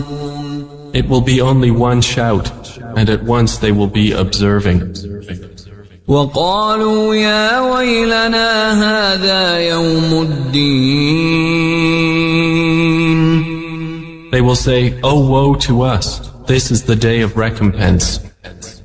It will be only one shout, and at once they will be observing. وقالوا يا ويلنا هذا يوم الدين. They will say, "Oh, woe to us! This is the day of recompense."